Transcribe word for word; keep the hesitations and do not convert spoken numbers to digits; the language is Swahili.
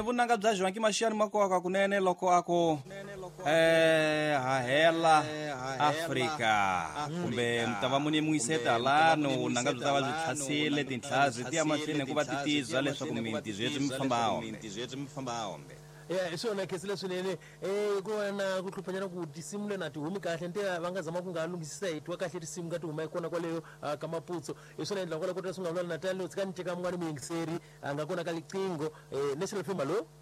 vunanga bya Joaki Mashiyani makoka kunene loko ako eh hahela Afrika kumbe mtava muni muiseta lano nanga bya va byitlhasile tinhlazi ti ya mahlweni ku va titizwa leswaku minti zwetsi mifambao minti zwetsi mifambao yeah isona khesile swinene eh kona kuhluphanyana ku tisimu lena ti humi kahle nte vangazama ku nga lungisisa hitwa kahle tisimu ngati huma ikona kwaleyo kamaputso isona endla kwala kota sungavula na talo tsikani teka mwani muingiseri anga kona kaliqingo eh national film lo